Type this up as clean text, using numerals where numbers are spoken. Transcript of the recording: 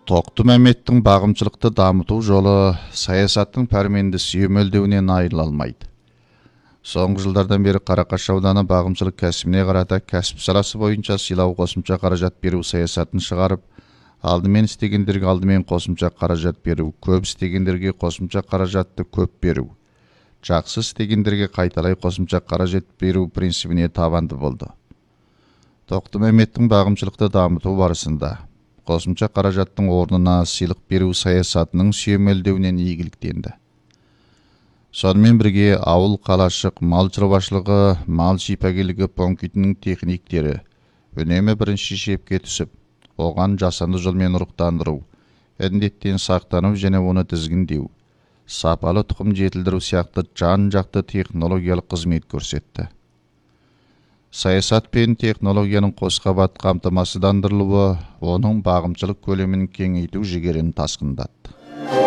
Тоқты Мәметтің бағымшылықты дамыту жолы саясаттың пәрменді сүйемелдеуінен айырыла алмайды. Соңғы жылдардан бері Қарақаш ауданы бағымшылық кәсібіне қарата кәсіп саласы бойынша сыйлау қосымша қаражат беру саясатын шығарып, алдымен істегендерге алдымен қосымша қаражат беру, көп істегендерге қосымша қаражатты көп беру, жақсы істегендерге қайталай қосымша қаражат беру принципіне табанды болды. Тоқты Мәметтің бағымшылықты дамыту барысында қосымша қаражаттың орнына сыйлық беру саясатының сүйемелдеуінен игіліктенді. Сонымен бірге ауыл қалашық мал шаруашылығы, мал шипагерлігі пунктінің техниктері үнемі бірінші шепке түсіп, оған жасанды жолмен ұрықтандыру, індеттен сақтану және оны тізгіндеу, сапалы тұқым жетілдіру сияқты жан-жақты технологиялық қызмет көрсетті. Саясат пен технологияның қосқабат қамтамасыздандырылуы оның бағымшылық көлемін кеңейту жігерін тасқындатты.